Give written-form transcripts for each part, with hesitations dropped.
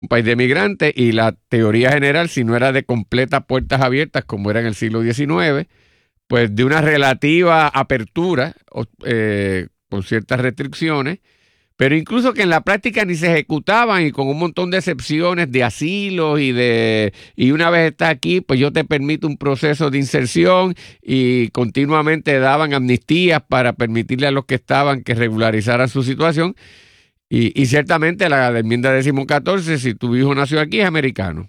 un país de migrantes, y la teoría general, si no era de completas puertas abiertas como era en el siglo XIX, pues de una relativa apertura con ciertas restricciones, pero incluso que en la práctica ni se ejecutaban y con un montón de excepciones de asilo y una vez estás aquí, pues yo te permito un proceso de inserción, y continuamente daban amnistías para permitirle a los que estaban que regularizaran su situación. Y ciertamente la enmienda 14, si tu hijo nació aquí, es americano.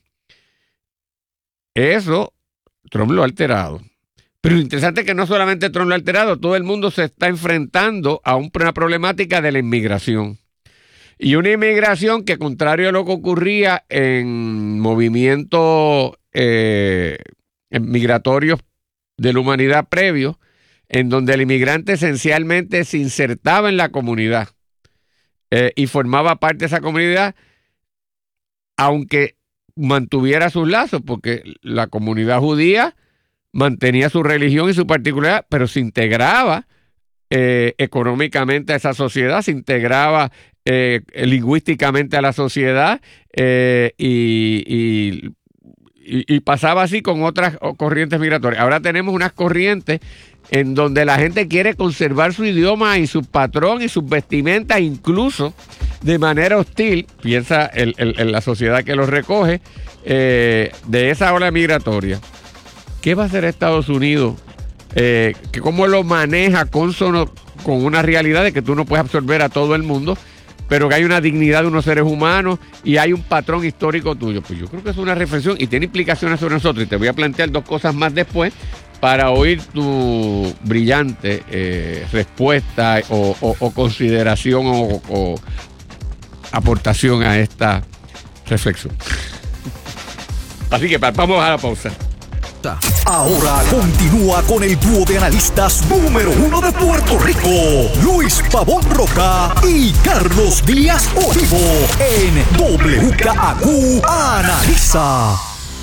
Eso Trump lo ha alterado. Pero lo interesante es que no solamente Trump lo ha alterado, todo el mundo se está enfrentando a una problemática de la inmigración. Y una inmigración que, contrario a lo que ocurría en movimientos migratorios de la humanidad previos, en donde el inmigrante esencialmente se insertaba en la comunidad y formaba parte de esa comunidad, aunque mantuviera sus lazos, porque la comunidad judía mantenía su religión y su particularidad, pero se integraba económicamente a esa sociedad, se integraba lingüísticamente a la sociedad, y pasaba así con otras corrientes migratorias. Ahora tenemos unas corrientes en donde la gente quiere conservar su idioma y su patrón y sus vestimentas, incluso de manera hostil, piensa en la sociedad que los recoge, de esa ola migratoria. ¿Qué va a hacer Estados Unidos? ¿Cómo lo maneja consono con una realidad de que tú no puedes absorber a todo el mundo, pero que hay una dignidad de unos seres humanos y hay un patrón histórico tuyo? Pues yo creo que es una reflexión y tiene implicaciones sobre nosotros. Y te voy a plantear dos cosas más después para oír tu brillante respuesta o consideración o aportación a esta reflexión. Así que vamos a la pausa. Ahora continúa con el dúo de analistas número 1 de Puerto Rico, Luis Pavón Roca y Carlos Díaz Olivo, en WKAQ Analiza.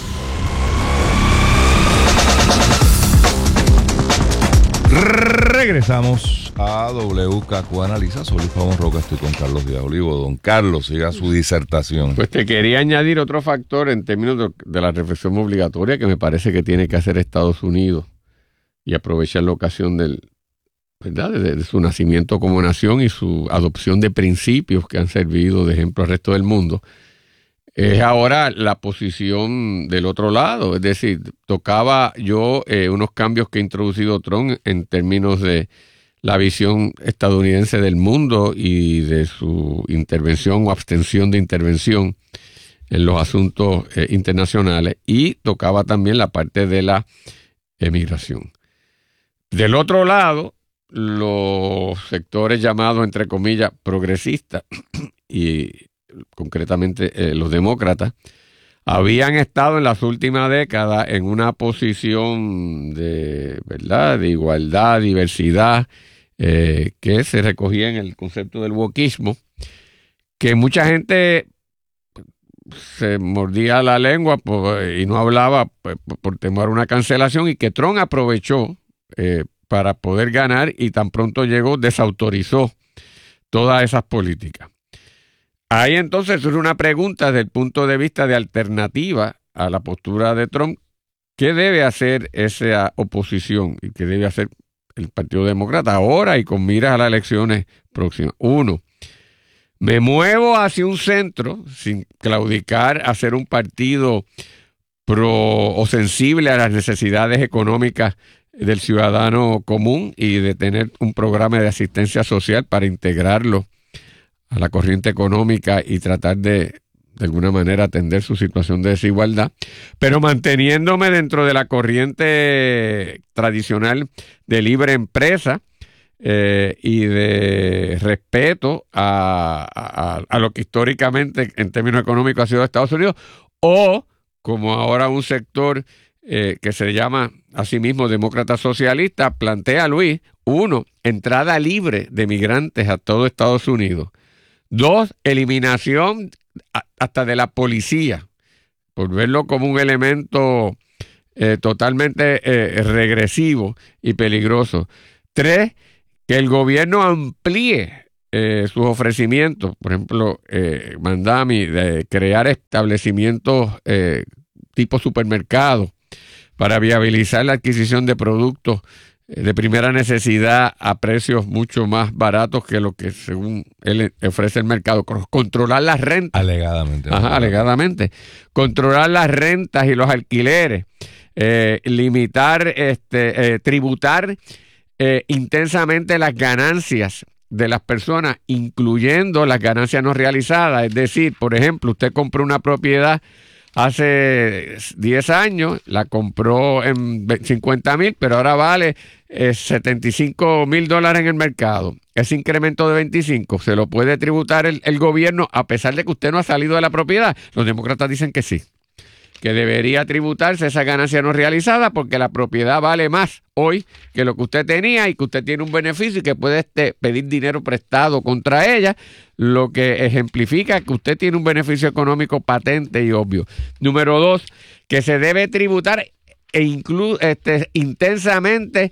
Regresamos a WKQ Analiza. Soy Luis Pavón Roca, estoy con Carlos Díaz Olivo. Don Carlos, siga su disertación. Pues te quería añadir otro factor en términos de la reflexión obligatoria que me parece que tiene que hacer Estados Unidos y aprovechar la ocasión ¿verdad?, de su nacimiento como nación y su adopción de principios que han servido de ejemplo al resto del mundo. Es ahora la posición del otro lado, es decir, tocaba yo unos cambios que ha introducido Trump en términos de la visión estadounidense del mundo y de su intervención o abstención de intervención en los asuntos internacionales, y tocaba también la parte de la emigración. Del otro lado, los sectores llamados, entre comillas, progresistas y concretamente los demócratas, habían estado en las últimas décadas en una posición ¿verdad?, de igualdad, diversidad, que se recogía en el concepto del wokismo, que mucha gente se mordía la lengua y no hablaba por temor a una cancelación, y que Trump aprovechó para poder ganar, y tan pronto llegó desautorizó todas esas políticas. Ahí entonces surge una pregunta desde el punto de vista de alternativa a la postura de Trump. ¿Qué debe hacer esa oposición y qué debe hacer el Partido Demócrata ahora y con miras a las elecciones próximas? Uno, me muevo hacia un centro sin claudicar a ser un partido pro o sensible a las necesidades económicas del ciudadano común y de tener un programa de asistencia social para integrarlo a la corriente económica y tratar de alguna manera atender su situación de desigualdad, pero manteniéndome dentro de la corriente tradicional de libre empresa y de respeto a lo que históricamente en términos económicos ha sido Estados Unidos, o como ahora un sector que se llama a sí mismo demócrata socialista plantea, Luis: uno, entrada libre de migrantes a todo Estados Unidos; dos, eliminación hasta de la policía, por verlo como un elemento totalmente regresivo y peligroso; tres, que el gobierno amplíe sus ofrecimientos, por ejemplo, Mandami, de crear establecimientos tipo supermercados para viabilizar la adquisición de productos de primera necesidad a precios mucho más baratos que lo que según él ofrece el mercado. Controlar las rentas. Alegadamente. Ajá, alegadamente. Controlar las rentas y los alquileres. Limitar, tributar intensamente las ganancias de las personas, incluyendo las ganancias no realizadas. Es decir, por ejemplo, usted compró una propiedad hace 10 años, la compró en 50,000, pero ahora vale $75,000 en el mercado. Ese incremento de 25 se lo puede tributar el gobierno a pesar de que usted no ha salido de la propiedad. Los demócratas dicen que sí, que debería tributarse esa ganancia no realizada porque la propiedad vale más hoy que lo que usted tenía y que usted tiene un beneficio y que puede pedir dinero prestado contra ella, lo que ejemplifica que usted tiene un beneficio económico patente y obvio. Número 2, que se debe tributar intensamente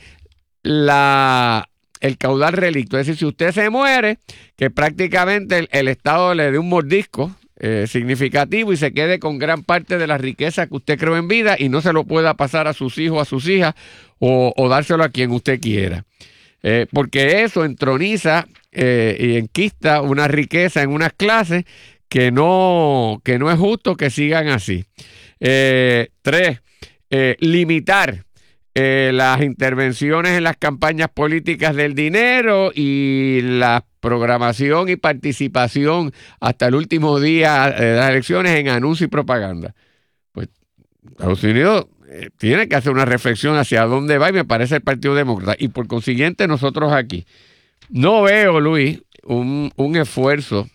el caudal relicto. Es decir, si usted se muere, que prácticamente el Estado le dé un mordisco significativo y se quede con gran parte de la riqueza que usted creó en vida y no se lo pueda pasar a sus hijos, a sus hijas o dárselo a quien usted quiera. Porque eso entroniza y enquista una riqueza en unas clases que no es justo que sigan así. 3, limitar las intervenciones en las campañas políticas del dinero y la programación y participación hasta el último día de las elecciones en anuncios y propaganda. Pues Estados Unidos tiene que hacer una reflexión hacia dónde va y me parece el Partido Demócrata. Y por consiguiente nosotros aquí no veo, Luis, un esfuerzo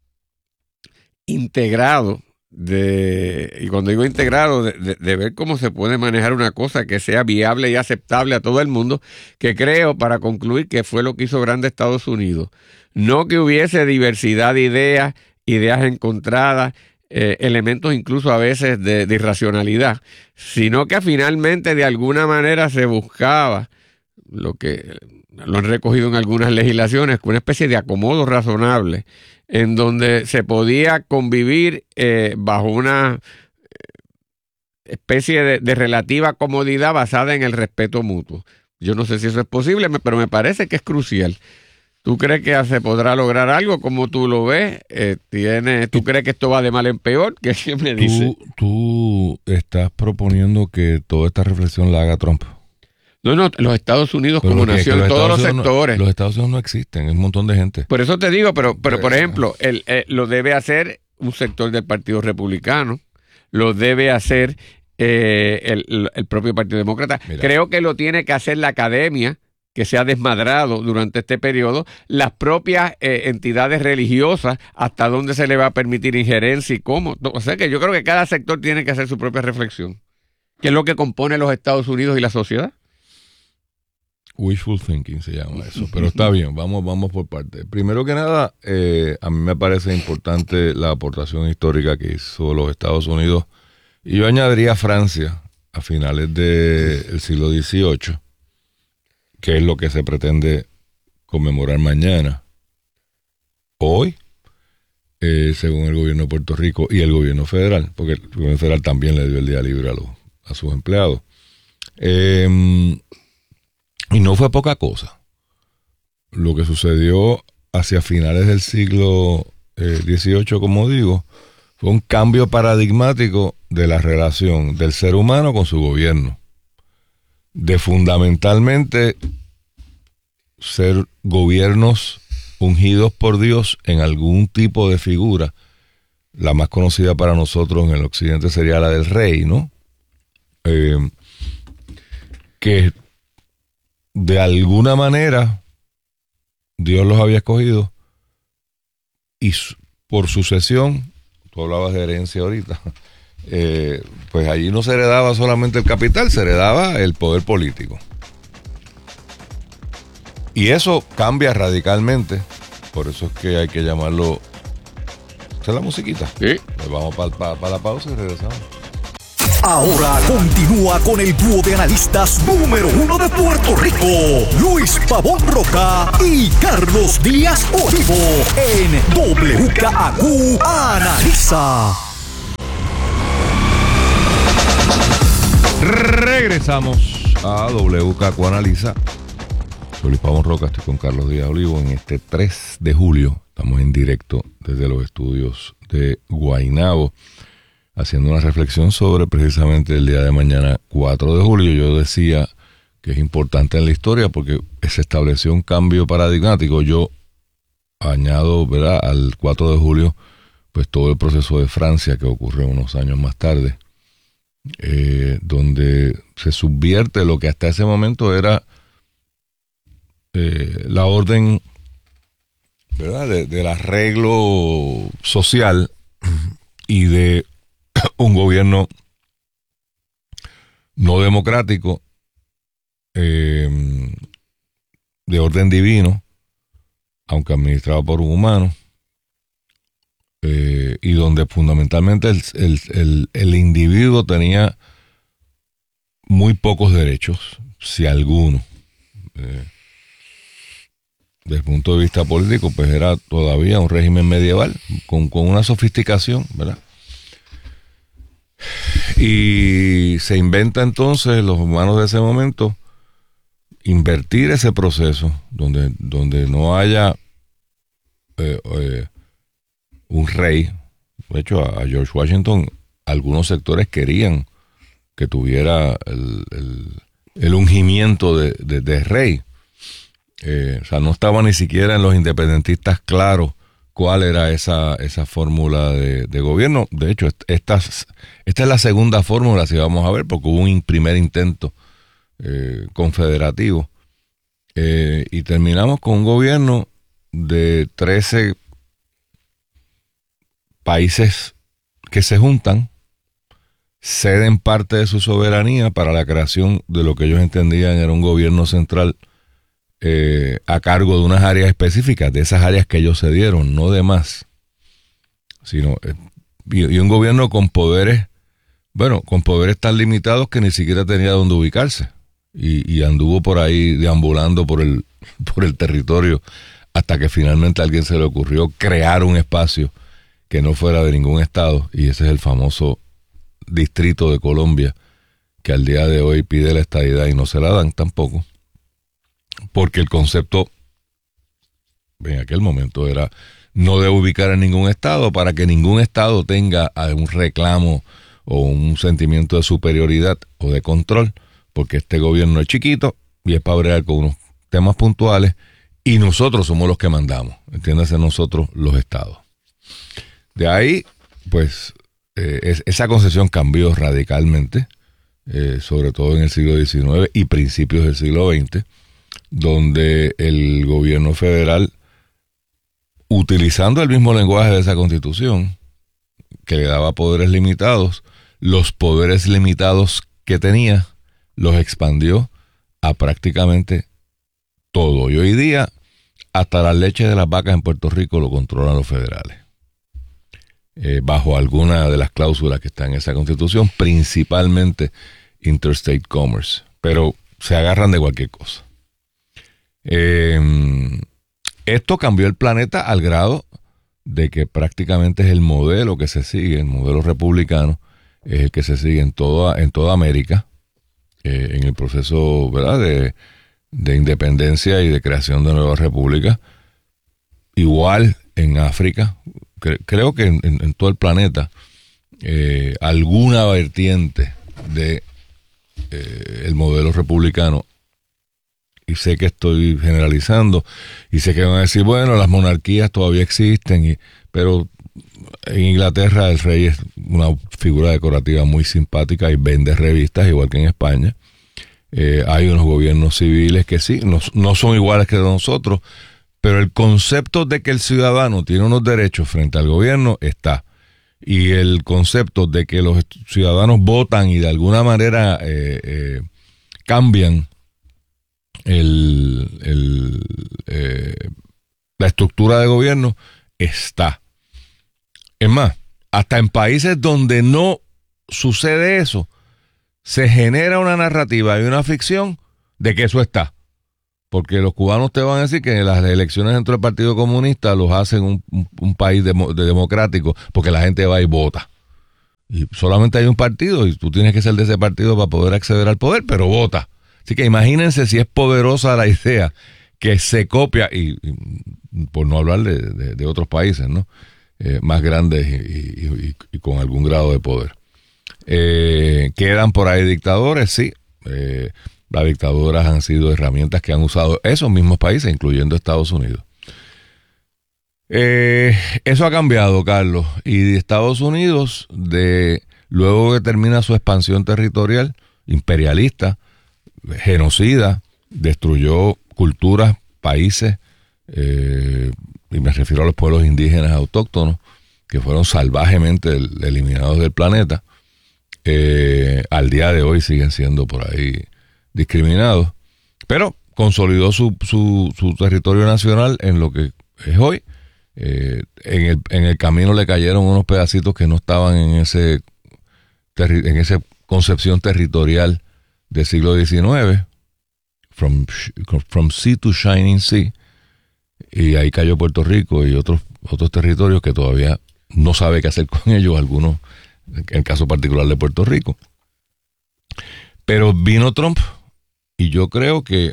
integrado y cuando digo integrado, de ver cómo se puede manejar una cosa que sea viable y aceptable a todo el mundo, que creo, para concluir, que fue lo que hizo grande Estados Unidos. No que hubiese diversidad de ideas encontradas, elementos incluso a veces de irracionalidad, sino que finalmente de alguna manera se buscaba lo que lo han recogido en algunas legislaciones, una especie de acomodo razonable en donde se podía convivir bajo una especie de relativa comodidad basada en el respeto mutuo. Yo no sé si eso es posible, pero me parece que es crucial. ¿Tú crees que se podrá lograr algo? ¿Cómo tú lo ves? ¿Tú crees que esto va de mal en peor? ¿Qué siempre dice? ¿Tú estás proponiendo que toda esta reflexión la haga Trump? No, los Estados Unidos como nación, todos los sectores. Los Estados Unidos no existen, es un montón de gente. Por eso te digo, pero por ejemplo, lo debe hacer un sector del Partido Republicano, lo debe hacer el propio Partido Demócrata. Mira. Creo que lo tiene que hacer la academia, que se ha desmadrado durante este periodo, las propias entidades religiosas, hasta dónde se le va a permitir injerencia y cómo. O sea que yo creo que cada sector tiene que hacer su propia reflexión, que es lo que compone los Estados Unidos y la sociedad. Wishful thinking se llama eso, pero está bien, vamos por partes. Primero que nada, a mí me parece importante la aportación histórica que hizo los Estados Unidos, y yo añadiría Francia a finales del siglo XVIII, que es lo que se pretende conmemorar mañana. Hoy, según el gobierno de Puerto Rico y el gobierno federal, porque el gobierno federal también le dio el día libre a sus empleados. Y no fue poca cosa. Lo que sucedió hacia finales del siglo XVIII, como digo, fue un cambio paradigmático de la relación del ser humano con su gobierno. De fundamentalmente ser gobiernos ungidos por Dios en algún tipo de figura. La más conocida para nosotros en el occidente sería la del rey, ¿no? Que de alguna manera Dios los había escogido y por sucesión, tú hablabas de herencia ahorita, pues allí no se heredaba solamente el capital, se heredaba el poder político. Y eso cambia radicalmente, por eso es que hay que llamarlo... ¿Esta es la musiquita? Sí. Pues vamos para la pausa y regresamos. Ahora continúa con el dúo de analistas número 1 de Puerto Rico, Luis Pavón Roca y Carlos Díaz Olivo, en WKAQ Analiza. Regresamos a WKAQ Analiza. Soy Luis Pavón Roca, estoy con Carlos Díaz Olivo en este 3 de julio. Estamos en directo desde los estudios de Guaynabo, haciendo una reflexión sobre precisamente el día de mañana, 4 de julio. Yo decía que es importante en la historia porque se estableció un cambio paradigmático. Yo añado, ¿verdad?, al 4 de julio, pues todo el proceso de Francia que ocurrió unos años más tarde, donde se subvierte lo que hasta ese momento era la orden, ¿verdad?, del arreglo social y de un gobierno no democrático, de orden divino, aunque administrado por un humano, y donde fundamentalmente el individuo tenía muy pocos derechos, si alguno. Desde el punto de vista político, pues era todavía un régimen medieval con una sofisticación, ¿verdad? Y se inventa entonces los humanos de ese momento invertir ese proceso donde no haya un rey. De hecho, a George Washington algunos sectores querían que tuviera el ungimiento de rey. O sea, no estaba ni siquiera en los independentistas claro cuál era esa fórmula de gobierno. De hecho, esta es la segunda fórmula, si vamos a ver, porque hubo un primer intento confederativo. Y terminamos con un gobierno de 13 países que se juntan, ceden parte de su soberanía para la creación de lo que ellos entendían era un gobierno central a cargo de unas áreas específicas, de esas áreas que ellos cedieron, no de más, sino y un gobierno con poderes, bueno, con poderes tan limitados que ni siquiera tenía dónde ubicarse y anduvo por ahí deambulando por el territorio hasta que finalmente a alguien se le ocurrió crear un espacio que no fuera de ningún estado, y ese es el famoso Distrito de Colombia, que al día de hoy pide la estadidad y no se la dan tampoco, porque el concepto en aquel momento era no de ubicar en ningún estado para que ningún estado tenga un reclamo o un sentimiento de superioridad o de control, porque este gobierno es chiquito y es para bregar con unos temas puntuales y nosotros somos los que mandamos, entiéndase, nosotros los estados. De ahí, pues, esa concepción cambió radicalmente, sobre todo en el siglo XIX y principios del siglo XX, donde el gobierno federal, utilizando el mismo lenguaje de esa constitución, que le daba poderes limitados, los poderes limitados que tenía, los expandió a prácticamente todo. Y hoy día, hasta la leche de las vacas en Puerto Rico lo controlan los federales. Bajo alguna de las cláusulas que están en esa constitución, principalmente Interstate Commerce, pero se agarran de cualquier cosa. Esto cambió el planeta al grado de que prácticamente es el modelo que se sigue, el modelo republicano, es el que se sigue en toda América, en el proceso, ¿verdad?, de independencia y de creación de nuevas repúblicas. Igual en África, creo que en todo el planeta, alguna vertiente de el modelo republicano, y sé que estoy generalizando, y sé que van a decir, bueno, las monarquías todavía existen, pero en Inglaterra el rey es una figura decorativa muy simpática y vende revistas, igual que en España. Hay unos gobiernos civiles que sí, no son iguales que nosotros, pero el concepto de que el ciudadano tiene unos derechos frente al gobierno está. Y el concepto de que los ciudadanos votan y de alguna manera cambian la estructura de gobierno está. Es más, hasta en países donde no sucede eso, se genera una narrativa y una ficción de que eso está. Porque los cubanos te van a decir que las elecciones dentro del Partido Comunista los hacen un país democrático, porque la gente va y vota. Y solamente hay un partido y tú tienes que ser de ese partido para poder acceder al poder, pero vota. Así que imagínense si es poderosa la idea que se copia, y por no hablar de otros países, ¿no? Más grandes y con algún grado de poder. Quedan por ahí dictadores, sí. Las dictaduras han sido herramientas que han usado esos mismos países, incluyendo Estados Unidos. Eso ha cambiado, Carlos. Y Estados Unidos, luego que termina su expansión territorial, imperialista, genocida, destruyó culturas, países, y me refiero a los pueblos indígenas autóctonos, que fueron salvajemente eliminados del planeta. Al día de hoy siguen siendo por ahí discriminados, pero consolidó su territorio nacional en lo que es hoy. En el camino le cayeron unos pedacitos que no estaban en esa concepción territorial del siglo XIX, from sea to shining sea, y ahí cayó Puerto Rico y otros territorios que todavía no sabe qué hacer con ellos, algunos, en el caso particular de Puerto Rico. Pero vino Trump y yo creo que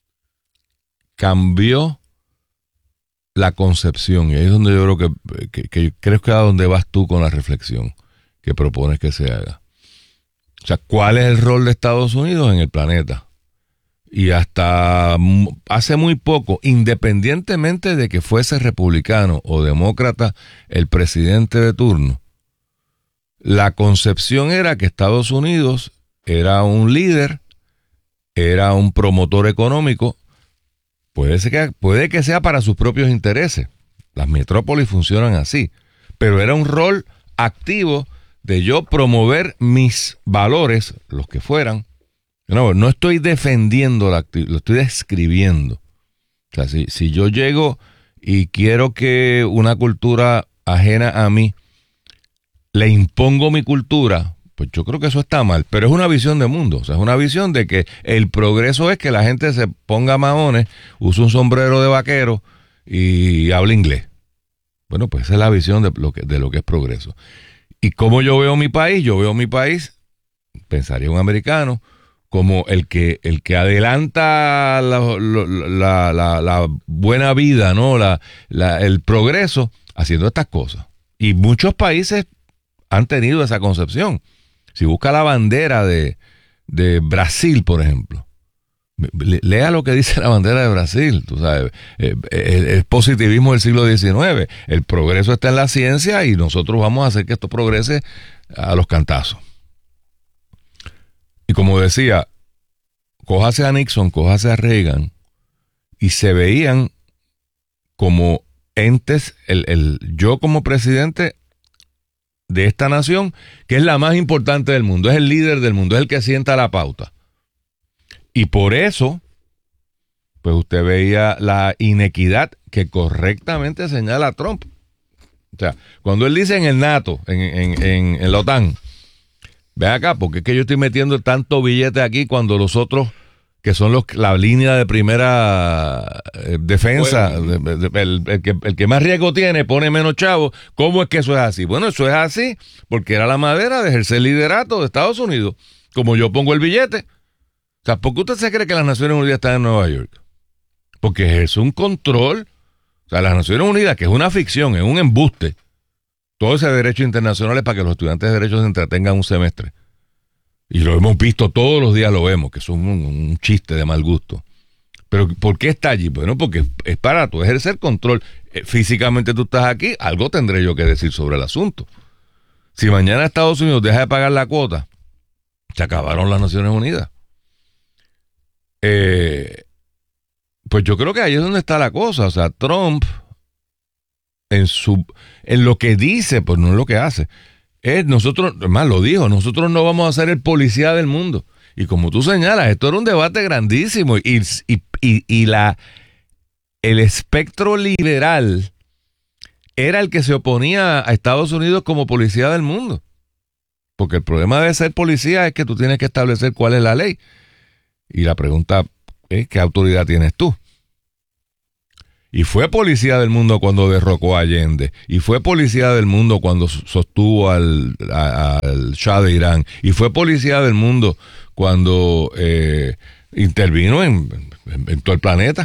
cambió la concepción, y ahí es donde yo creo que creo que es a donde vas tú con la reflexión que propones que se haga. O sea, ¿cuál es el rol de Estados Unidos en el planeta? Y hasta hace muy poco, independientemente de que fuese republicano o demócrata el presidente de turno, la concepción era que Estados Unidos era un líder, era un promotor económico. Puede que sea para sus propios intereses. Las metrópolis funcionan así. Pero era un rol activo de yo promover mis valores, los que fueran. No estoy defendiendo lo estoy describiendo. O sea, si yo llego y quiero que una cultura ajena a mí le impongo mi cultura, pues yo creo que eso está mal, pero es una visión de mundo. O sea, es una visión de que el progreso es que la gente se ponga maones, use un sombrero de vaquero y hable inglés. Bueno, pues esa es la visión de lo que es progreso. ¿Y cómo yo veo mi país? Yo veo mi país, pensaría un americano, como el que adelanta la buena vida, ¿no? El progreso, haciendo estas cosas. Y muchos países han tenido esa concepción. Si busca la bandera de Brasil, por ejemplo, lea lo que dice la bandera de Brasil. Tú sabes, el positivismo del siglo XIX. El progreso está en la ciencia y nosotros vamos a hacer que esto progrese a los cantazos. Y como decía, cójase a Nixon, cójase a Reagan, y se veían como entes, yo como presidente de esta nación, que es la más importante del mundo, es el líder del mundo, es el que sienta la pauta. Y por eso, pues usted veía la inequidad que correctamente señala Trump. O sea, cuando él dice en el NATO, en la OTAN, ve acá, porque es que yo estoy metiendo tanto billete aquí cuando los otros, que son la línea de primera defensa, el que más riesgo tiene, pone menos chavo. ¿Cómo es que eso es así? Bueno, eso es así porque era la manera de ejercer el liderato de Estados Unidos. Como yo pongo el billete. O sea, ¿por qué usted se cree que las Naciones Unidas están en Nueva York? Porque ejerce un control. O sea, las Naciones Unidas, que es una ficción, es un embuste. Todo ese derecho internacional es para que los estudiantes de derecho se entretengan un semestre. Y lo hemos visto todos los días, lo vemos, que es un chiste de mal gusto. Pero ¿por qué está allí? Bueno, porque es para tú ejercer control. Físicamente tú estás aquí, algo tendré yo que decir sobre el asunto. Si mañana Estados Unidos deja de pagar la cuota, se acabaron las Naciones Unidas. Pues yo creo que ahí es donde está la cosa. O sea, Trump, en lo que dice, pues no es lo que hace. Nosotros, además lo dijo, nosotros no vamos a ser el policía del mundo. Y como tú señalas, esto era un debate grandísimo. Y el espectro liberal era el que se oponía a Estados Unidos como policía del mundo. Porque el problema de ser policía es que tú tienes que establecer cuál es la ley. Y la pregunta es, ¿qué autoridad tienes tú? Y fue policía del mundo cuando derrocó a Allende. Y fue policía del mundo cuando sostuvo al Shah de Irán. Y fue policía del mundo cuando intervino en todo el planeta.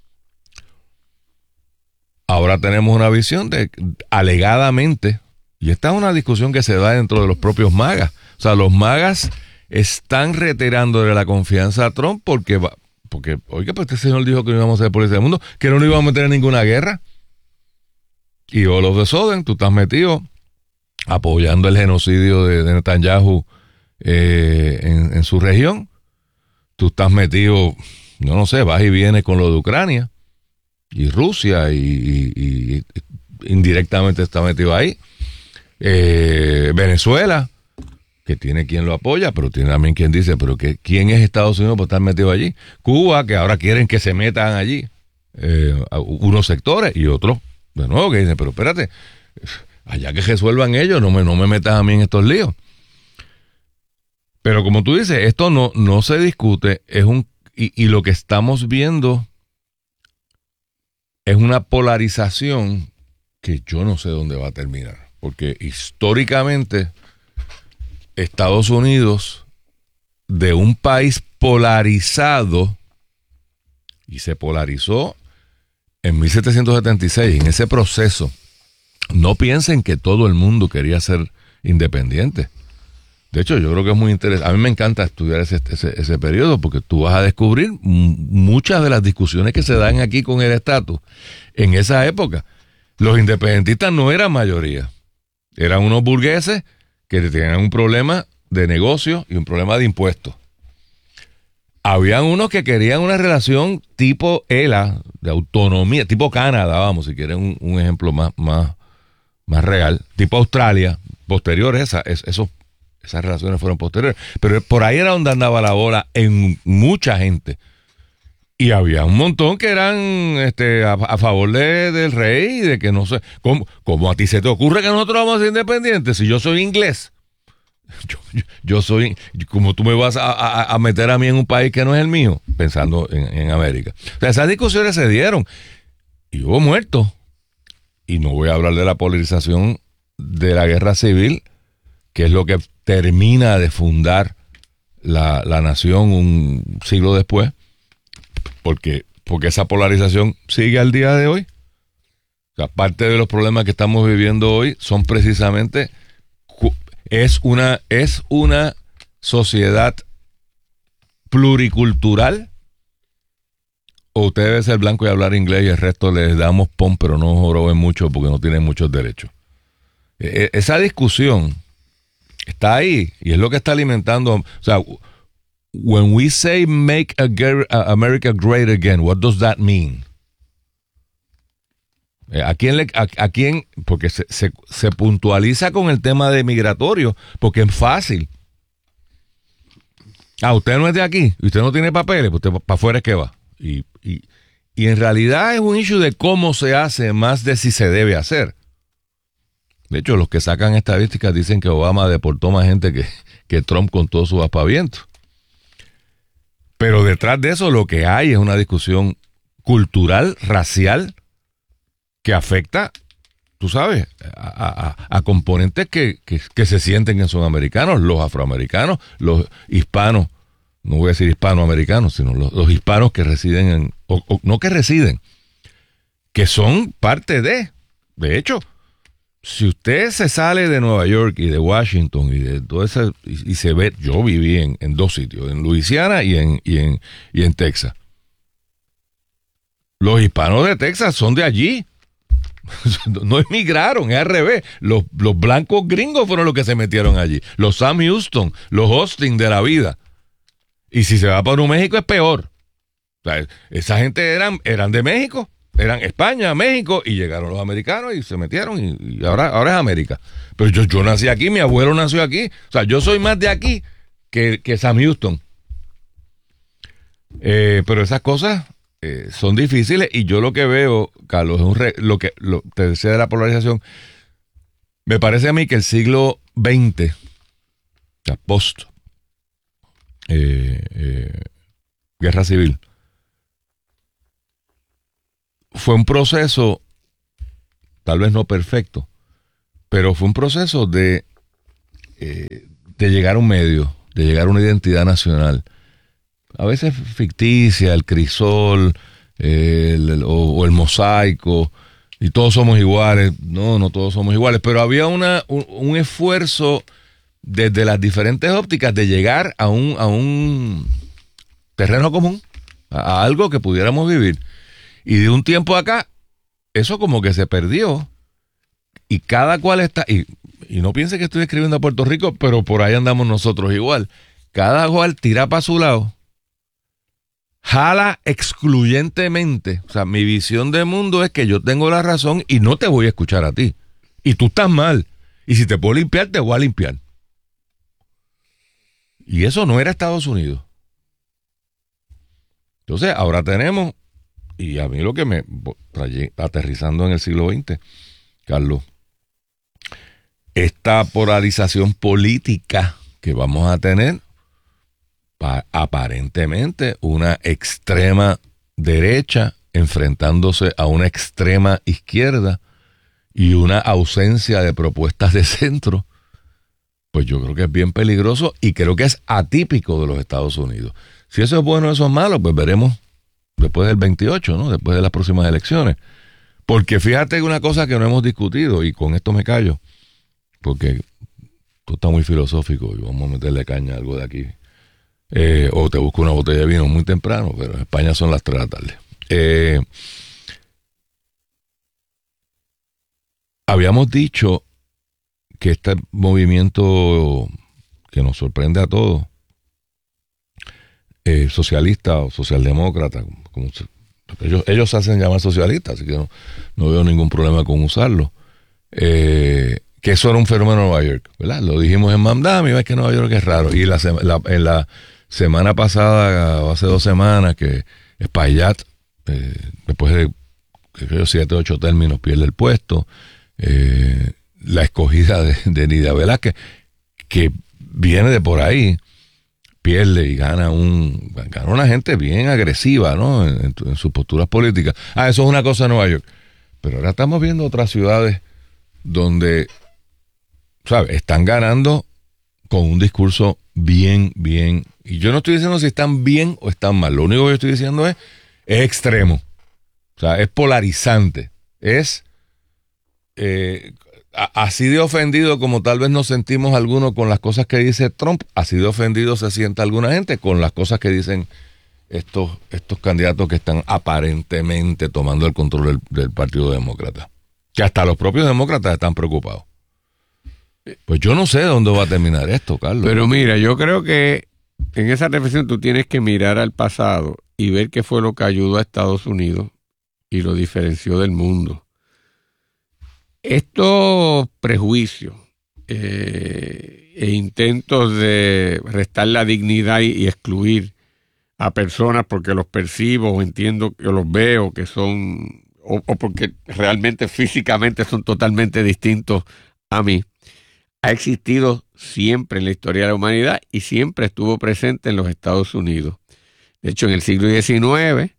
Ahora tenemos una visión de, alegadamente, y esta es una discusión que se da dentro de los propios magas. O sea, los magas están retirándole la confianza a Trump porque, oiga, pues este señor dijo que no íbamos a ser policía del mundo, que no nos íbamos a meter en ninguna guerra. Y all of a sudden, tú estás metido apoyando el genocidio de Netanyahu en su región. Tú estás metido, yo no sé, vas y vienes con lo de Ucrania y Rusia y indirectamente está metido ahí. Venezuela, que tiene quien lo apoya, pero tiene también quien dice, pero ¿quién es Estados Unidos por estar metido allí? Cuba, que ahora quieren que se metan allí unos sectores y otros, de nuevo, que dicen, pero espérate, allá que resuelvan ellos, no me metas a mí en estos líos. Pero como tú dices, esto no se discute, y lo que estamos viendo es una polarización que yo no sé dónde va a terminar. Porque históricamente Estados Unidos, de un país polarizado, y se polarizó en 1776, en ese proceso, no piensen que todo el mundo quería ser independiente. De hecho, yo creo que es muy interesante. A mí me encanta estudiar ese periodo porque tú vas a descubrir muchas de las discusiones que se dan aquí con el estatus. En esa época, los independentistas no eran mayoría. Eran unos burgueses que tenían un problema de negocio y un problema de impuestos. Habían unos que querían una relación tipo ELA, de autonomía, tipo Canadá, vamos, si quieren un ejemplo más real, tipo Australia, posteriores, esas relaciones fueron posteriores. Pero por ahí era donde andaba la bola en mucha gente. Y había un montón que eran a favor del rey y de que no sé. ¿Cómo a ti se te ocurre que nosotros vamos a ser independientes? Si yo soy inglés, yo soy. Como tú me vas a meter a mí en un país que no es el mío, pensando en América. O sea, esas discusiones se dieron y hubo muertos. Y no voy a hablar de la polarización de la guerra civil, que es lo que termina de fundar la nación un siglo después. Porque esa polarización sigue al día de hoy. O sea, parte de los problemas que estamos viviendo hoy son precisamente es una sociedad pluricultural, o usted debe ser blanco y hablar inglés y el resto les damos pon, pero no joroben mucho porque no tienen muchos derechos. Esa discusión está ahí y es lo que está alimentando. O sea, when we say make America great again, what does that mean? ¿A quién? Porque se puntualiza con el tema de migratorio, porque es fácil. Usted no es de aquí, y usted no tiene papeles, pues usted para afuera es que va. Y en realidad es un issue de cómo se hace, más de si se debe hacer. De hecho, los que sacan estadísticas dicen que Obama deportó más gente que Trump con todos sus aspavientos. Pero detrás de eso lo que hay es una discusión cultural, racial, que afecta, tú sabes, a componentes que se sienten que son americanos, los afroamericanos, los hispanos, no voy a decir hispanoamericanos, sino los hispanos que residen no que residen, que son parte de hecho, si usted se sale de Nueva York y de Washington y de todo eso, y se ve, yo viví en dos sitios, en Luisiana y en Texas. Los hispanos de Texas son de allí. No emigraron, es al revés. Los blancos gringos fueron los que se metieron allí. Los Sam Houston, los Austin de la vida. Y si se va para Nuevo México es peor. O sea, esa gente eran de México. Eran España, México, y llegaron los americanos y se metieron y ahora es América. Pero yo nací aquí, mi abuelo nació aquí. O sea, yo soy más de aquí que Sam Houston. Pero esas cosas son difíciles y yo lo que veo, Carlos, es lo que te decía de la polarización. Me parece a mí que el siglo XX sea, post guerra civil, fue un proceso, tal vez no perfecto, pero fue un proceso de llegar a un medio, de llegar a una identidad nacional, a veces ficticia, el crisol, o el mosaico, y todos somos iguales. No todos somos iguales, pero había un esfuerzo desde las diferentes ópticas de llegar a un terreno común, a algo que pudiéramos vivir. Y de un tiempo acá, eso como que se perdió, y cada cual está, y no piense que estoy escribiendo a Puerto Rico, pero por ahí andamos nosotros igual. Cada cual tira para su lado, jala excluyentemente. O sea, mi visión de mundo es que yo tengo la razón y no te voy a escuchar a ti. Y tú estás mal. Y si te puedo limpiar, te voy a limpiar. Y eso no era Estados Unidos. Entonces, ahora tenemos, y a mí lo que me trae aterrizando en el siglo XX, Carlos, esta polarización política que vamos a tener, aparentemente una extrema derecha enfrentándose a una extrema izquierda y una ausencia de propuestas de centro, pues yo creo que es bien peligroso y creo que es atípico de los Estados Unidos. Si eso es bueno o eso es malo, pues veremos después del 28, ¿no? Después de las próximas elecciones. Porque fíjate que una cosa que no hemos discutido, y con esto me callo, porque tú estás muy filosófico y vamos a meterle caña a algo de aquí. O te busco una botella de vino muy temprano, pero en España son las 3 de la tarde. Habíamos dicho que este movimiento que nos sorprende a todos, socialista o socialdemócrata, ellos se hacen llamar socialistas, así que no veo ningún problema con usarlo, que eso era un fenómeno en Nueva York, ¿verdad? Lo dijimos en Mamdami, ves que Nueva York es raro, y en la semana pasada, o hace 2 semanas, que Espaillat, después de 7 o 8 términos, pierde el puesto, la escogida de Nidia Velázquez, que viene de por ahí, pierde y gana una gente bien agresiva, ¿no? En sus posturas políticas. Eso es una cosa en Nueva York. Pero ahora estamos viendo otras ciudades donde, ¿sabes?, están ganando con un discurso bien. Y yo no estoy diciendo si están bien o están mal. Lo único que yo estoy diciendo es extremo. O sea, es polarizante. Es así de ofendido como tal vez nos sentimos algunos con las cosas que dice Trump, así de ofendido se siente alguna gente con las cosas que dicen estos candidatos que están aparentemente tomando el control del Partido Demócrata. Que hasta los propios demócratas están preocupados. Pues yo no sé dónde va a terminar esto, Carlos. Pero mira, yo creo que en esa reflexión tú tienes que mirar al pasado y ver qué fue lo que ayudó a Estados Unidos y lo diferenció del mundo. Estos prejuicios e intentos de restar la dignidad y excluir a personas porque los percibo o entiendo que los veo que son, o porque realmente físicamente son totalmente distintos a mí, ha existido siempre en la historia de la humanidad y siempre estuvo presente en los Estados Unidos. De hecho, en el siglo XIX,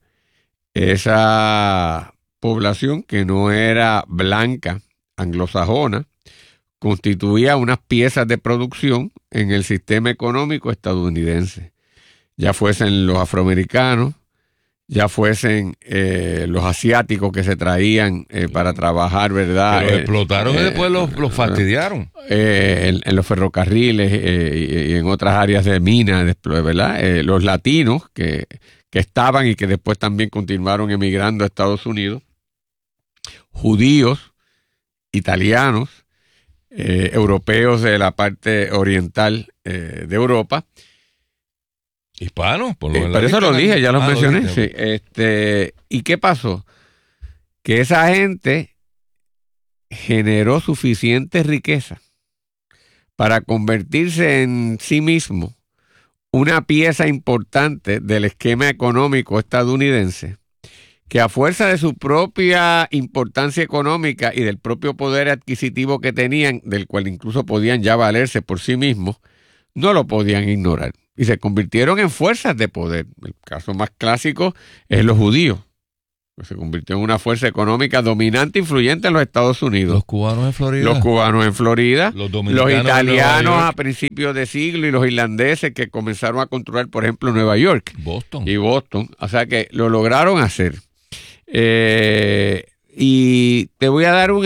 esa población que no era blanca, anglosajona, constituía unas piezas de producción en el sistema económico estadounidense. Ya fuesen los afroamericanos, ya fuesen los asiáticos que se traían para trabajar, ¿verdad? Los explotaron y después los fastidiaron. En los ferrocarriles y en otras áreas de minas, ¿verdad? Los latinos que estaban y que después también continuaron emigrando a Estados Unidos, judíos, italianos, europeos de la parte oriental de Europa. Hispanos, por lo menos. Pero eso lo dije, ya lo mencioné. Lo dije. Sí. ¿Y qué pasó? Que esa gente generó suficiente riqueza para convertirse en sí mismo una pieza importante del esquema económico estadounidense, que a fuerza de su propia importancia económica y del propio poder adquisitivo que tenían, del cual incluso podían ya valerse por sí mismos, no lo podían ignorar y se convirtieron en fuerzas de poder. El caso más clásico es los judíos. Se convirtió en una fuerza económica dominante e influyente en los Estados Unidos. Los cubanos en Florida. Los italianos a principios de siglo y los irlandeses que comenzaron a controlar, por ejemplo, Nueva York. Boston. Y Boston. O sea que lo lograron hacer. Y te voy a dar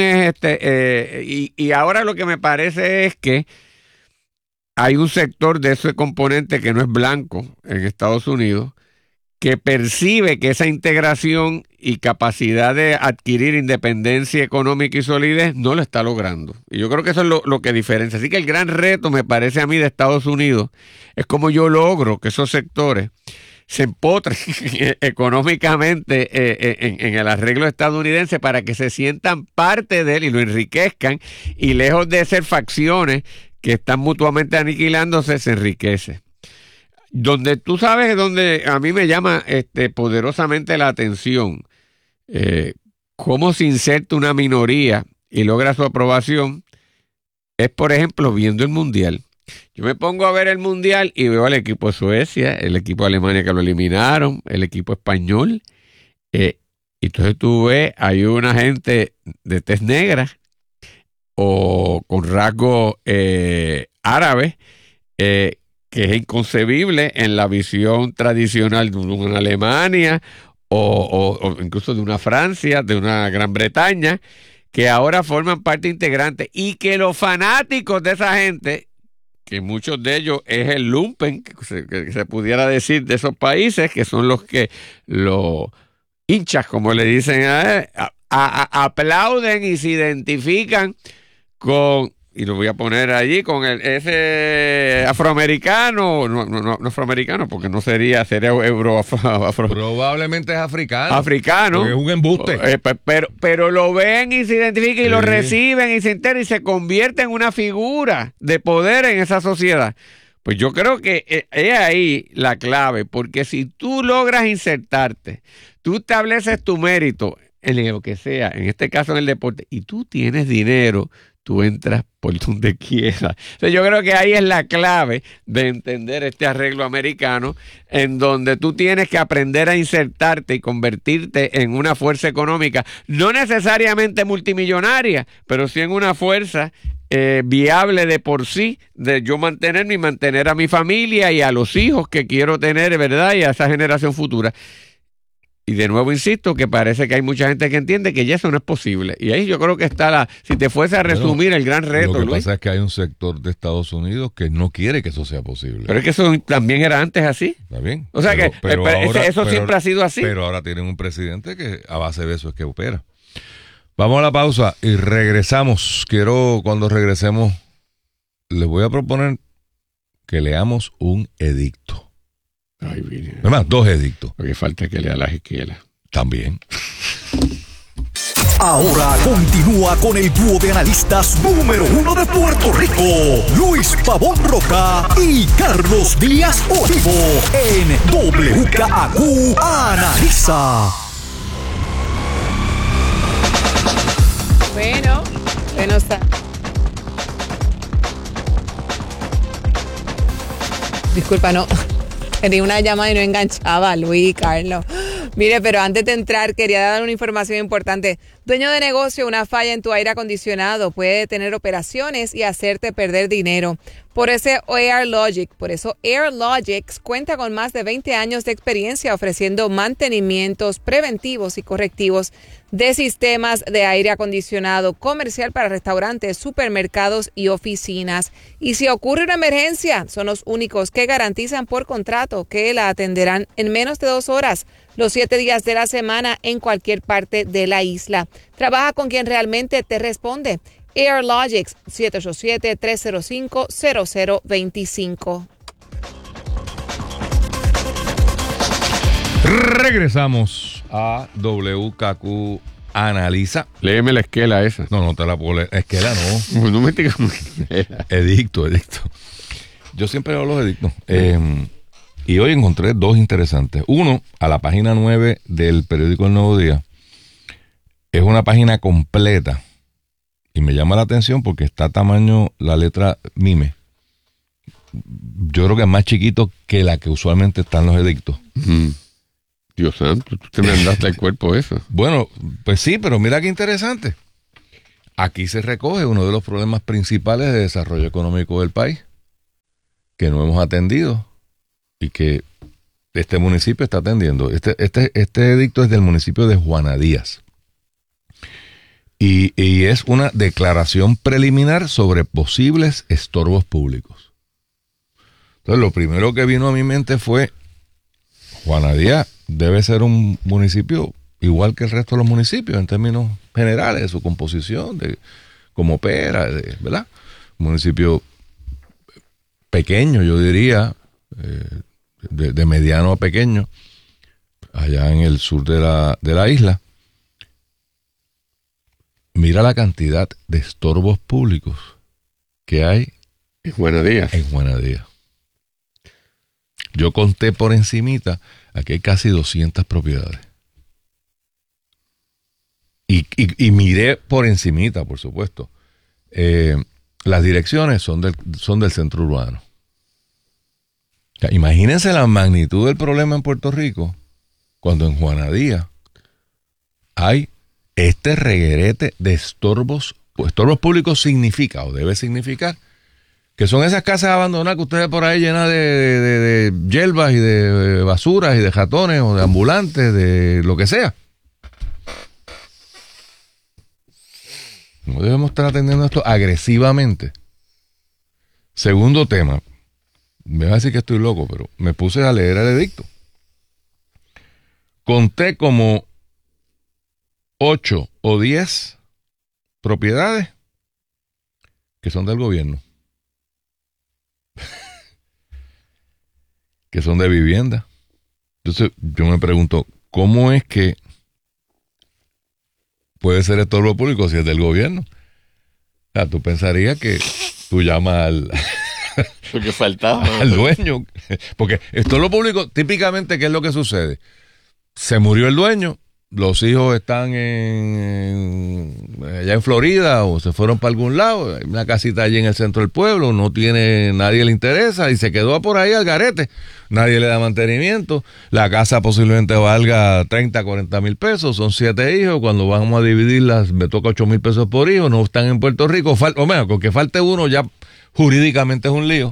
y ahora lo que me parece es que hay un sector de ese componente que no es blanco en Estados Unidos que percibe que esa integración y capacidad de adquirir independencia económica y solidez no lo está logrando. Y yo creo que eso es lo que diferencia. Así que el gran reto, me parece a mí, de Estados Unidos es cómo yo logro que esos sectores se empotren económicamente en el arreglo estadounidense para que se sientan parte de él y lo enriquezcan, y lejos de ser facciones que están mutuamente aniquilándose, se enriquece. Donde tú sabes, donde a mí me llama poderosamente la atención cómo se inserta una minoría y logra su aprobación, es, por ejemplo, viendo el Mundial. Yo me pongo a ver el Mundial y veo al equipo de Suecia, el equipo de Alemania que lo eliminaron, el equipo español, y entonces tú ves, hay una gente de tez negra o con rasgos árabes, que es inconcebible en la visión tradicional de una Alemania o incluso de una Francia, de una Gran Bretaña, que ahora forman parte integrante, y que los fanáticos de esa gente, que muchos de ellos es el lumpen, que se pudiera decir, de esos países, que son los hinchas, como le dicen aplauden y se identifican con, y lo voy a poner allí, con ese afroamericano, no afroamericano, porque no sería Probablemente es africano. Africano. Es un embuste. Pero lo ven y se identifican y lo reciben y se enteran y se convierte en una figura de poder en esa sociedad. Pues yo creo que es ahí la clave, porque si tú logras insertarte, tú estableces tu mérito en lo que sea, en este caso en el deporte, y tú tienes dinero, tú entras por donde quieras. O sea, yo creo que ahí es la clave de entender este arreglo americano, en donde tú tienes que aprender a insertarte y convertirte en una fuerza económica, no necesariamente multimillonaria, pero sí en una fuerza viable de por sí, de yo mantenerme y mantener a mi familia y a los hijos que quiero tener, ¿verdad? Y a esa generación futura. Y de nuevo insisto que parece que hay mucha gente que entiende que ya eso no es posible. Y ahí yo creo que está si te fuese a resumir el gran reto, lo que Luis. pasa es que hay un sector de Estados Unidos que no quiere que eso sea posible. Pero es que eso también era antes así. Está bien. O sea eso siempre ha sido así. Pero ahora tienen un presidente que a base de eso es que opera. Vamos a la pausa y regresamos. Cuando regresemos, les voy a proponer que leamos un edicto. Ay, bien. Además, 2 edictos. Lo que falta es que lea las esquelas. También. Ahora continúa con el dúo de analistas número 1 de Puerto Rico, Luis Pavón Roca y Carlos Díaz Olivo, en WKAQ Analiza. Bueno, está. Disculpa, no. Tenía una llamada y no enganchaba, Luis, Carlos. Mire, pero antes de entrar, quería dar una información importante. Dueño de negocio, una falla en tu aire acondicionado puede detener operaciones y hacerte perder dinero. Por eso AirLogix cuenta con más de 20 años de experiencia ofreciendo mantenimientos preventivos y correctivos de sistemas de aire acondicionado comercial para restaurantes, supermercados y oficinas. Y si ocurre una emergencia, son los únicos que garantizan por contrato que la atenderán en menos de 2 horas, los 7 días de la semana, en cualquier parte de la isla. Trabaja con quien realmente te responde. AirLogix, 787-305-0025. Regresamos a WKQ Analiza. Léeme la esquela esa. No te la puedo leer. Esquela no. No me digas. Edicto. Yo siempre leo los edictos. Y hoy encontré 2 interesantes. Uno, a la página 9 del periódico El Nuevo Día. Es una página completa. Y me llama la atención porque está tamaño la letra MIME. yo creo que es más chiquito que la que usualmente están los edictos. Dios santo, tú te mandaste al cuerpo eso. Bueno, pues sí, pero mira qué interesante. Aquí se recoge uno de los problemas principales de desarrollo económico del país, que no hemos atendido y que este municipio está atendiendo. Este edicto es del municipio de Juana Díaz. Y es una declaración preliminar sobre posibles estorbos públicos. Entonces, lo primero que vino a mi mente fue, Juana Díaz debe ser un municipio igual que el resto de los municipios en términos generales, de su composición, de cómo opera, ¿verdad? Un municipio pequeño, yo diría, de mediano a pequeño, allá en el sur de la isla. Mira la cantidad de estorbos públicos que hay en Juana Díaz. Yo conté por encimita, aquí hay casi 200 propiedades. Y miré por encimita, por supuesto. Las direcciones son del centro urbano. O sea, imagínense la magnitud del problema en Puerto Rico cuando en Juana Díaz hay este reguerete de estorbos. Estorbos públicos significa, o debe significar, que son esas casas abandonadas que ustedes por ahí llenas de hierbas y de basuras y de ratones o de ambulantes, de lo que sea. No debemos estar atendiendo esto agresivamente. Segundo tema. Me va a decir que estoy loco, pero me puse a leer el edicto. Conté como 8 o 10 propiedades que son del gobierno. Que son de vivienda. Entonces yo me pregunto, ¿cómo es que puede ser estorbo público si es del gobierno? O sea, tú pensarías que tú llamas Porque faltaba al dueño. Porque estorbo público, típicamente, ¿qué es lo que sucede? Se murió el dueño, los hijos están allá en Florida o se fueron para algún lado, hay una casita allí en el centro del pueblo, nadie le interesa y se quedó por ahí al garete, nadie le da mantenimiento, la casa posiblemente valga 30, 40 mil pesos, son 7 hijos, cuando vamos a dividirlas me toca 8 mil pesos por hijo, no están en Puerto Rico, o menos, con que falte uno ya jurídicamente es un lío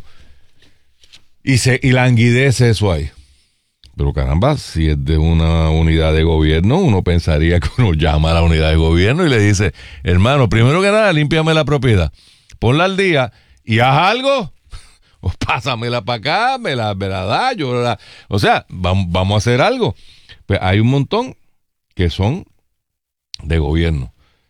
y languidece eso ahí. Pero caramba, si es de una unidad de gobierno, uno pensaría que uno llama a la unidad de gobierno y le dice, hermano, primero que nada, límpiame la propiedad, ponla al día y haz algo, o pásamela para acá, me la da, o sea, vamos a hacer algo. Pues hay un montón que son de gobierno.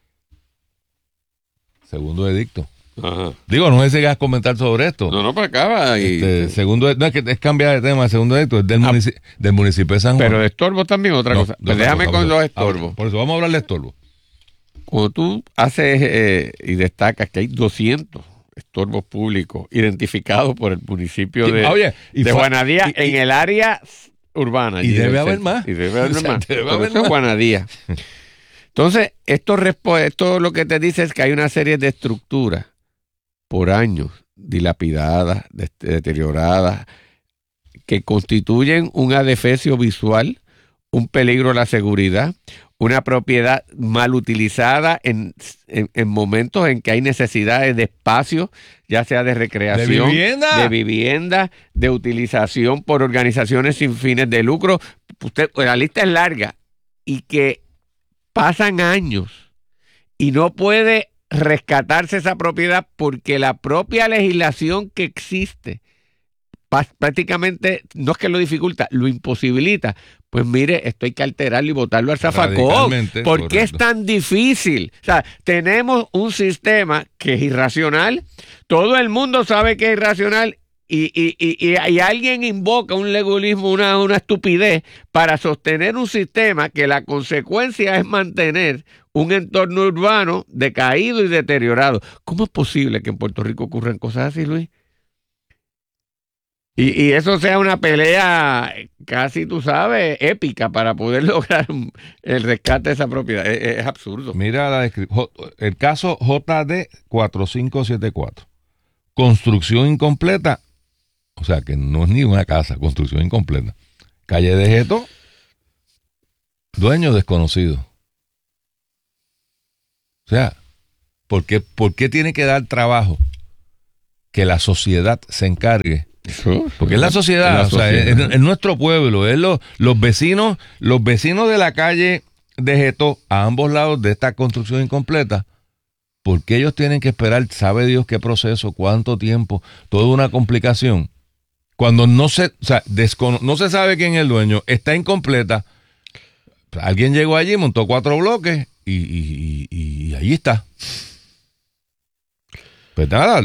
Segundo edicto. Ajá. Digo, no sé si quieres comentar sobre esto. No, pues acaba. Segundo, no, es cambiar de tema. El segundo edicto es del municipio de San Juan. Pero de estorbos también otra cosa. Pues déjame con los estorbos. Por eso vamos a hablar de estorbos. Cuando tú haces y destacas que hay 200 estorbos públicos identificados por el municipio de Juana Díaz en el área urbana. Y debe haber más. Y debe haber más. Por eso es Juana Díaz. Entonces, esto lo que te dice es que hay una serie de estructuras por años dilapidadas, deterioradas, que constituyen un adefesio visual, un peligro a la seguridad, una propiedad mal utilizada en momentos en que hay necesidades de espacio, ya sea de recreación, de vivienda, de utilización por organizaciones sin fines de lucro. La lista es larga y que pasan años y no puede rescatarse esa propiedad porque la propia legislación que existe prácticamente no es que lo dificulta, lo imposibilita. Pues mire, esto hay que alterarlo y botarlo al zafacón. ¿Por qué es tan difícil? O sea, tenemos un sistema que es irracional, todo el mundo sabe que es irracional y alguien invoca un legulismo, una estupidez para sostener un sistema que la consecuencia es mantener un entorno urbano decaído y deteriorado. ¿Cómo es posible que en Puerto Rico ocurran cosas así, Luis? Y eso sea una pelea casi, tú sabes, épica para poder lograr el rescate de esa propiedad. Es absurdo. Mira la descripción. El caso JD 4574. Construcción incompleta O sea, que no es ni una casa, construcción incompleta. Calle de Geto, dueño desconocido. O sea, ¿por qué tiene que dar trabajo que la sociedad se encargue? Porque es la sociedad, o sea, es nuestro pueblo, es los vecinos de la calle de Geto, a ambos lados de esta construcción incompleta. ¿Por qué ellos tienen que esperar, sabe Dios qué proceso, cuánto tiempo, toda una complicación? Cuando no se sabe quién es el dueño, está incompleta. Alguien llegó allí, montó 4 bloques y ahí está. Pues nada,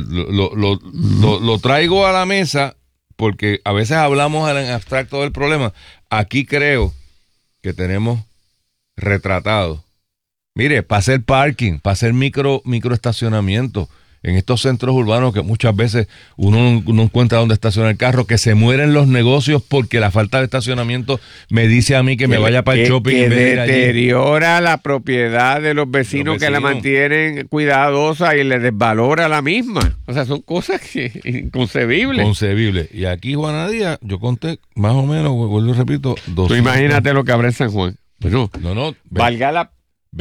lo traigo a la mesa porque a veces hablamos en abstracto del problema. Aquí creo que tenemos retratado. Mire, para hacer parking, para hacer microestacionamiento en estos centros urbanos que muchas veces uno no encuentra dónde estacionar el carro, que se mueren los negocios porque la falta de estacionamiento me dice a mí que me vaya para el shopping. Que deteriora la propiedad de los vecinos que la mantienen cuidadosa y le desvalora la misma. O sea, son cosas inconcebibles. Concebibles. Y aquí, Juana Díaz, yo conté más o menos, vuelvo y repito, 200. Tú imagínate lo que habrá en San Juan. Bueno, valga la...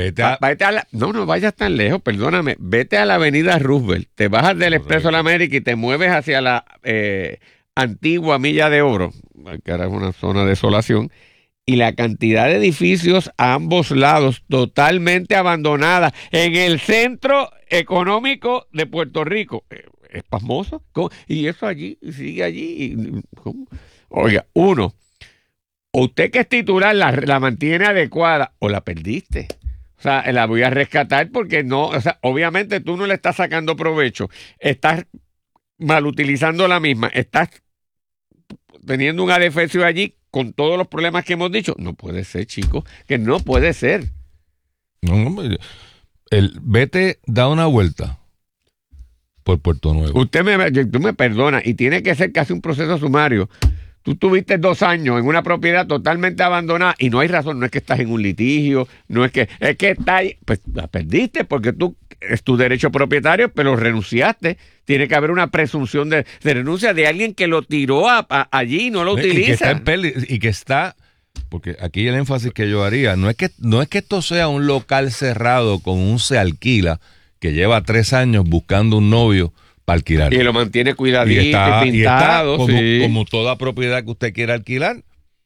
No vayas tan lejos, perdóname. Vete a la avenida Roosevelt, te bajas del Expreso de la América y te mueves hacia la antigua Milla de Oro, que era una zona de desolación, y la cantidad de edificios a ambos lados totalmente abandonada en el centro económico de Puerto Rico. Es pasmoso. ¿Cómo? Y eso allí, sigue allí. ¿Cómo? Oiga, o usted que es titular la mantiene adecuada o la perdiste. O sea, la voy a rescatar porque no, o sea, obviamente tú no le estás sacando provecho, estás mal utilizando la misma, estás teniendo un adefesio allí con todos los problemas que hemos dicho. No puede ser, chicos, que no puede ser. No, vete, da una vuelta por Puerto Nuevo. Tú me perdonas y tiene que ser casi un proceso sumario. Tú tuviste 2 años en una propiedad totalmente abandonada y no hay razón, no es que estás en un litigio, es que está ahí, pues la perdiste porque es tu derecho propietario, pero renunciaste. Tiene que haber una presunción de renuncia de alguien que lo tiró allí y no lo utiliza. Y que está, porque aquí el énfasis que yo haría, no es que esto sea un local cerrado con un se alquila que lleva 3 años buscando un novio para alquilar. Y lo mantiene cuidadito y pintado. Como toda propiedad que usted quiera alquilar,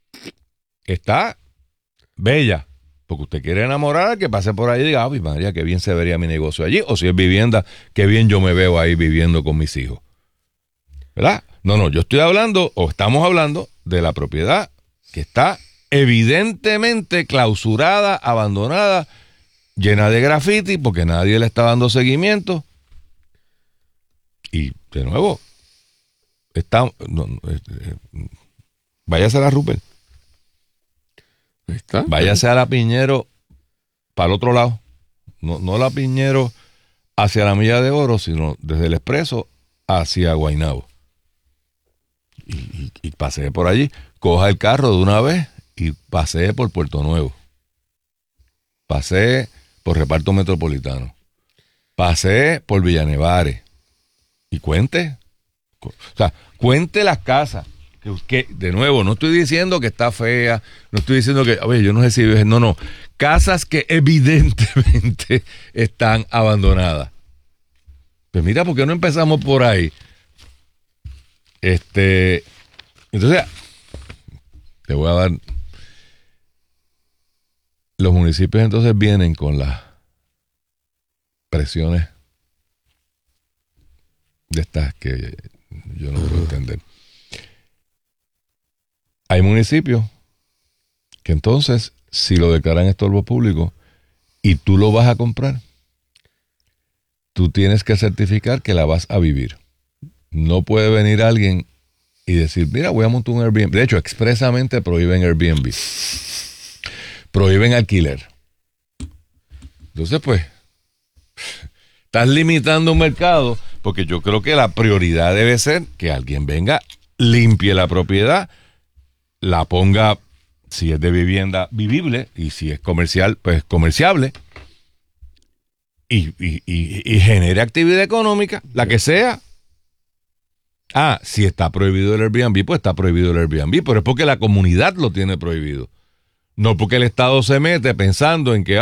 está bella. Porque usted quiere enamorar, que pase por ahí y diga, María, qué bien se vería mi negocio allí. O si es vivienda, qué bien yo me veo ahí viviendo con mis hijos. ¿Verdad? No, yo estoy hablando, o estamos hablando, de la propiedad que está evidentemente clausurada, abandonada, llena de graffiti, porque nadie le está dando seguimiento. Y, de nuevo, váyase a la Rupert. Váyase a la Piñero para el otro lado. No la Piñero hacia la Milla de Oro, sino desde el Expreso hacia Guaynabo. Y pasee por allí. Coja el carro de una vez y pasee por Puerto Nuevo. Pasee por Reparto Metropolitano. Pasee por Villanevares. Y cuente. O sea, cuente las casas. Que de nuevo, no estoy diciendo que está fea, no estoy diciendo que, oye, yo no sé si no, casas que evidentemente están abandonadas. Pues mira, ¿por qué no empezamos por ahí? Entonces, te voy a dar, los municipios entonces vienen con las presiones de estas que yo no puedo entender. Hay municipios que entonces, si lo declaran estorbo público y tú lo vas a comprar, tú tienes que certificar que la vas a vivir. No puede venir alguien y decir, mira, voy a montar un Airbnb. De hecho, expresamente prohíben Airbnb. Prohíben alquiler. Entonces, pues, estás limitando un mercado, porque yo creo que la prioridad debe ser que alguien venga, limpie la propiedad, la ponga, si es de vivienda, vivible, y si es comercial, pues comerciable, y genere actividad económica, la que sea. Si está prohibido el Airbnb, pues está prohibido el Airbnb, pero es porque la comunidad lo tiene prohibido. No porque el Estado se mete pensando en que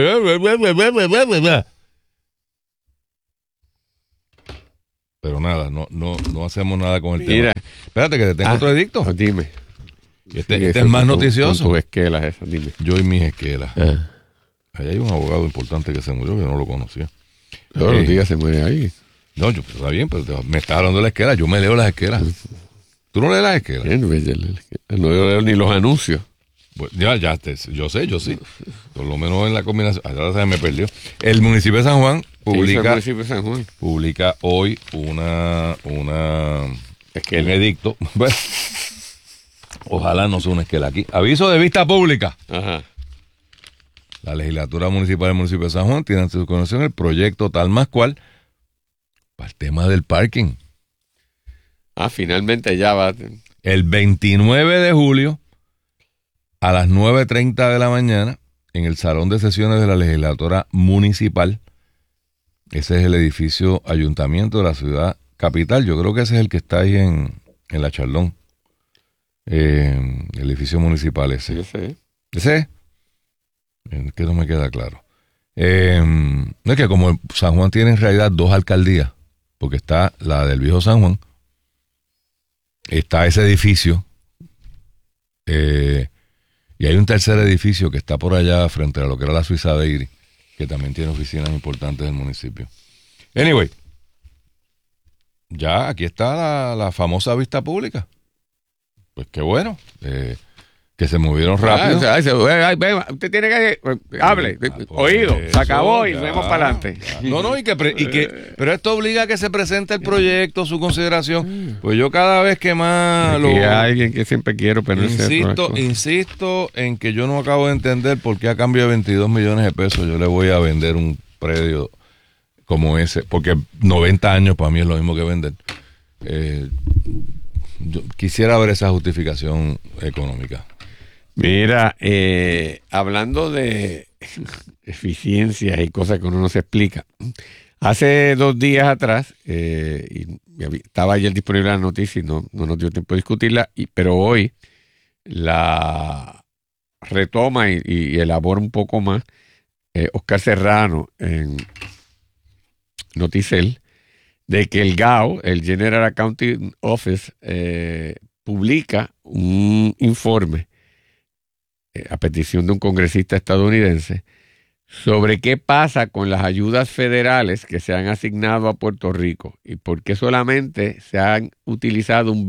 pero nada, no hacemos nada con el tema. Espérate que te tengo otro edicto. Dime. Este es más noticioso. Con tus esquelas esas, dime. Yo y mis esquelas. Ahí hay un abogado importante que se murió, yo no lo conocía. Todos los días se muere ahí. No, está bien, pero me está hablando de la esquela. Yo me leo las esquelas. ¿Tú no lees las esquelas? No leo ni los anuncios. Pues yo sí. Por lo menos en la combinación. Ahora se me perdió. El municipio de San Juan publica hoy un edicto. Ojalá no sea una esquela aquí. Aviso de vista pública. Ajá. La legislatura municipal del municipio de San Juan tiene ante su conexión el proyecto tal más cual para el tema del parking. Finalmente ya va. El 29 de julio a las 9:30 de la mañana en el salón de sesiones de la legislatura municipal. Ese es el edificio ayuntamiento de la ciudad capital. Yo creo que ese es el que está ahí en la Charlón. El edificio municipal ese. ¿Ese? ¿Ese? Que no me queda claro. No es que como San Juan tiene en realidad dos alcaldías, porque está la del viejo San Juan, está ese edificio, y hay un tercer edificio que está por allá frente a lo que era la Suiza de Iri, que también tiene oficinas importantes del municipio. Anyway, ya aquí está la famosa vista pública. Pues qué bueno. Que se movieron rápido. Usted tiene que hable, oído, se acabó y vemos para adelante. Pero esto obliga a que se presente el proyecto, su consideración. Pues yo cada vez que más hay alguien que siempre quiero, pero insisto en que yo no acabo de entender por qué a cambio de 22 millones de pesos yo le voy a vender un predio como ese, porque 90 años para mí es lo mismo que vender. Yo quisiera ver esa justificación económica. Mira, hablando de eficiencias y cosas que uno no se explica, hace 2 días atrás, y estaba ayer disponible la noticia y no nos dio tiempo de discutirla, pero hoy la retoma y elabora un poco más Oscar Serrano en Noticel, de que el GAO, el General Accounting Office, publica un informe a petición de un congresista estadounidense sobre qué pasa con las ayudas federales que se han asignado a Puerto Rico y por qué solamente se han utilizado un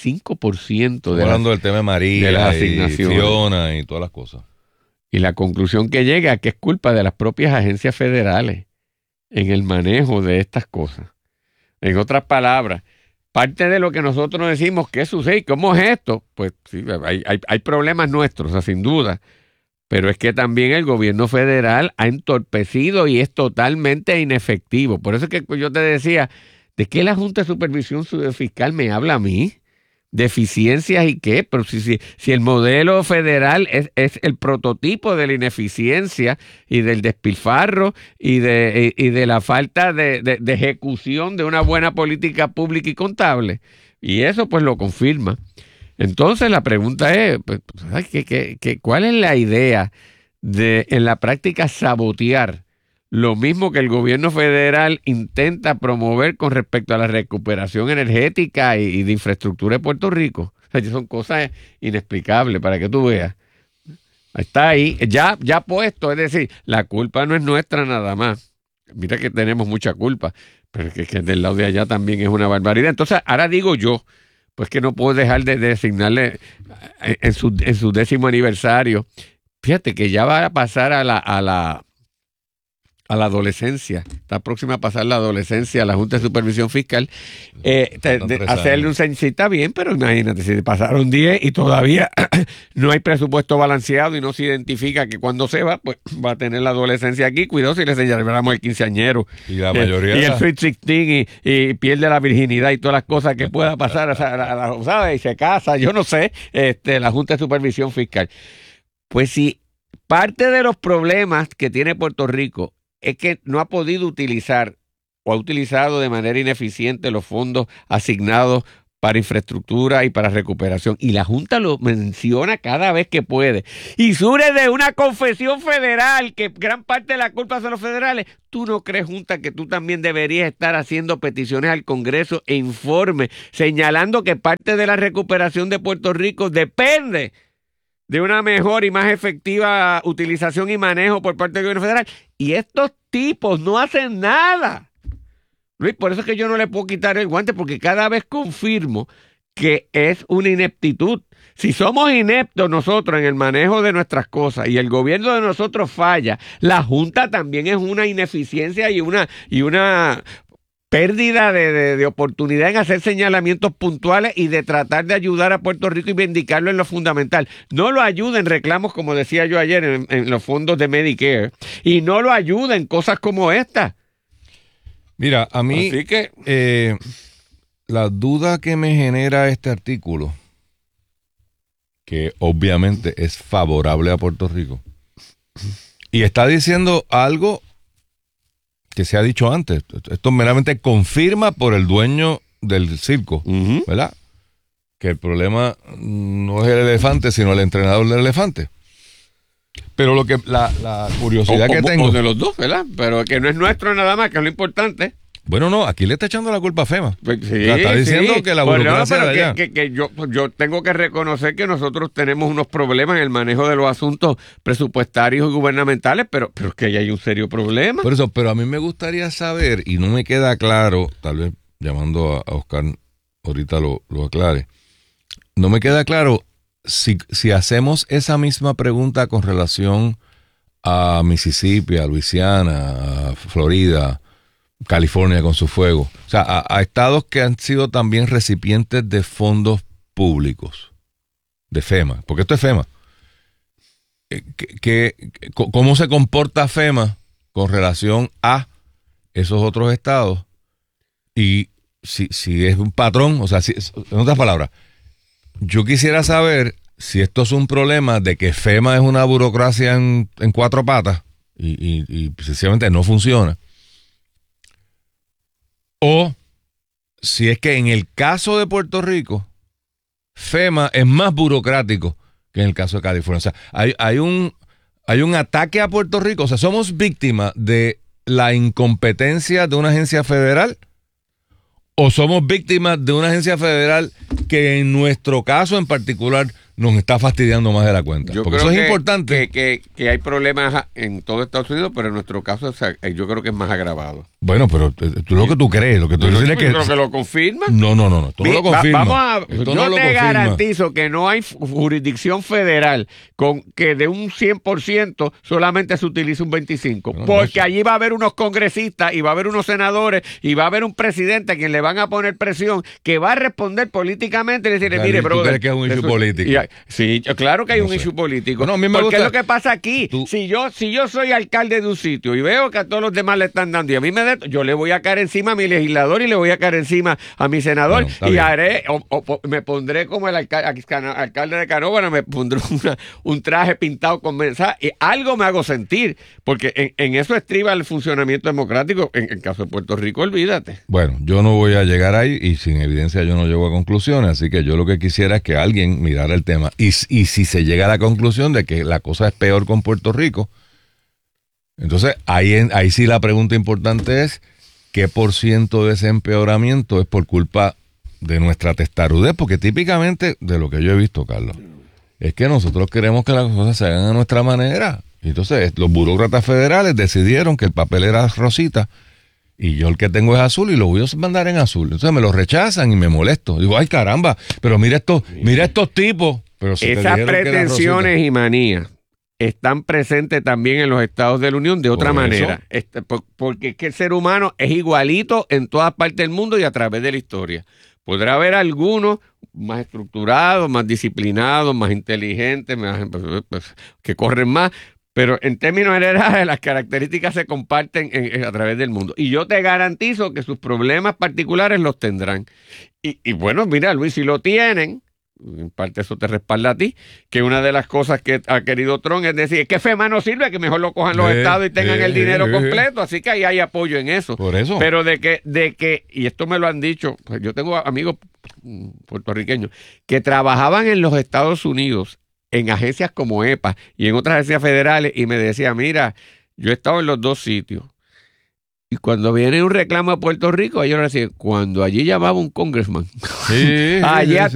25% hablando del tema de María, de las asignaciones. Y Fiona y todas las cosas. Y la conclusión que llega es que es culpa de las propias agencias federales en el manejo de estas cosas. En otras palabras, parte de lo que nosotros decimos, ¿qué sucede y cómo es esto? Pues sí, hay problemas nuestros, o sea, sin duda, pero es que también el gobierno federal ha entorpecido y es totalmente inefectivo. Por eso es que yo te decía, ¿de qué la Junta de Supervisión Fiscal me habla a mí? ¿De eficiencias y qué? Pero si el modelo federal es el prototipo de la ineficiencia y del despilfarro y de la falta de ejecución de una buena política pública y contable. Y eso pues lo confirma. Entonces la pregunta es, pues, ¿cuál es la idea de en la práctica sabotear lo mismo que el gobierno federal intenta promover con respecto a la recuperación energética y de infraestructura de Puerto Rico? O sea, son cosas inexplicables para que tú veas. Está ahí, ya puesto, es decir, la culpa no es nuestra nada más. Mira que tenemos mucha culpa, pero es que del lado de allá también es una barbaridad. Entonces, ahora digo yo, pues que no puedo dejar de designarle en su 10º aniversario. Fíjate que ya va a pasar a la adolescencia, está próxima a pasar la adolescencia a la Junta de Supervisión Fiscal, hacerle un está bien, pero imagínate, si pasaron 10 y todavía no hay presupuesto balanceado y no se identifica que cuando se va, pues va a tener la adolescencia aquí, cuidado si le señalamos el quinceañero y la mayoría y el Sweet 16 y pierde la virginidad y todas las cosas que pueda pasar, o sea, ¿sabes? Y se casa, yo no sé, la Junta de Supervisión Fiscal. Pues si parte de los problemas que tiene Puerto Rico es que no ha podido utilizar o ha utilizado de manera ineficiente los fondos asignados para infraestructura y para recuperación. Y la Junta lo menciona cada vez que puede. Y surge de una confesión federal, que gran parte de la culpa son los federales. ¿Tú no crees, Junta, que tú también deberías estar haciendo peticiones al Congreso e informes señalando que parte de la recuperación de Puerto Rico depende de una mejor y más efectiva utilización y manejo por parte del gobierno federal? Y estos tipos no hacen nada. Luis, por eso es que yo no le puedo quitar el guante, porque cada vez confirmo que es una ineptitud. Si somos ineptos nosotros en el manejo de nuestras cosas y el gobierno de nosotros falla, la Junta también es una ineficiencia y una pérdida de oportunidad en hacer señalamientos puntuales y de tratar de ayudar a Puerto Rico y vindicarlo en lo fundamental. No lo ayuda en reclamos, como decía yo ayer, en los fondos de Medicare, y no lo ayuda en cosas como esta. Mira, a mí la duda que me genera este artículo, que obviamente es favorable a Puerto Rico, y está diciendo algo que se ha dicho antes. Esto meramente confirma por el dueño del circo, ¿verdad? Que el problema no es el elefante, sino el entrenador del elefante. Pero lo que la curiosidad que tengo... O de los dos, ¿verdad? Pero que no es nuestro nada más, que es lo importante. Bueno, no, aquí le está echando la culpa a FEMA. Pues sí, está diciendo que la burocracia de allá. Que yo tengo que reconocer que nosotros tenemos unos problemas en el manejo de los asuntos presupuestarios y gubernamentales, pero es que ahí hay un serio problema. Por eso, pero a mí me gustaría saber, y no me queda claro, tal vez llamando a Oscar ahorita lo aclare, no me queda claro si hacemos esa misma pregunta con relación a Mississippi, a Luisiana, a Florida, California con su fuego, o sea, a estados que han sido también recipientes de fondos públicos, de FEMA, porque esto es FEMA. ¿Cómo se comporta FEMA con relación a esos otros estados? Y si es un patrón, o sea, en otras palabras, yo quisiera saber si esto es un problema de que FEMA es una burocracia en cuatro patas y sencillamente no funciona. O si es que en el caso de Puerto Rico, FEMA es más burocrático que en el caso de California. O sea, hay un ataque a Puerto Rico. O sea, somos víctimas de la incompetencia de una agencia federal, o somos víctimas de una agencia federal que en nuestro caso en particular nos está fastidiando más de la cuenta. Porque eso es importante. Que hay problemas en todo Estados Unidos, pero en nuestro caso, o sea, yo creo que es más agravado. Bueno, pero tú lo que tú crees, lo que tú dices es que... ¿Pero que lo confirma? No, tú no lo confirmas. Yo te garantizo que no hay jurisdicción federal con que de un 100% solamente se utilice un 25%. Porque allí va a haber unos congresistas y va a haber unos senadores y va a haber un presidente a quien le van a poner presión que va a responder políticamente y decirle, mire, brother... ¿Tú crees que es un issue político? Sí, claro que hay un issue político. No, a mí me porque gusta... es lo que pasa aquí. Si yo soy alcalde de un sitio y veo que a todos los demás le están dando y a mí yo le voy a caer encima a mi legislador y le voy a caer encima a mi senador, y haré, me pondré como el alcalde de Canóvana, me pondré un traje pintado con mensaje, y algo me hago sentir, porque en eso estriba el funcionamiento democrático. En el caso de Puerto Rico, olvídate. Bueno, yo no voy a llegar ahí y sin evidencia yo no llego a conclusiones, así que yo lo que quisiera es que alguien mirara el tema y si se llega a la conclusión de que la cosa es peor con Puerto Rico, entonces ahí sí la pregunta importante es ¿qué % de ese empeoramiento es por culpa de nuestra testarudez? Porque típicamente, de lo que yo he visto, Carlos, es que nosotros queremos que las cosas se hagan a nuestra manera. Entonces, los burócratas federales decidieron que el papel era rosita y yo el que tengo es azul y lo voy a mandar en azul. Entonces me lo rechazan y me molesto. Digo, ay caramba, pero mira estos tipos. Pero si esas pretensiones y manías están presentes también en los estados de la Unión de otra manera. Porque es que el ser humano es igualito en todas partes del mundo y a través de la historia. Podrá haber algunos más estructurados, más disciplinados, más inteligentes, que corren más, pero en términos generales las características se comparten a través del mundo. Y yo te garantizo que sus problemas particulares los tendrán. Y bueno, mira, Luis, si lo tienen, en parte eso te respalda a ti, que una de las cosas que ha querido Trump es decir, que FEMA no sirve, que mejor lo cojan los estados y tengan el dinero completo, así que ahí hay apoyo en eso. Por eso. Pero de que, y esto me lo han dicho, pues yo tengo amigos puertorriqueños que trabajaban en los Estados Unidos en agencias como EPA y en otras agencias federales y me decía, mira, yo he estado en los dos sitios. Y cuando viene un reclamo a Puerto Rico, ellos decían, cuando allí llamaba un congressman, allá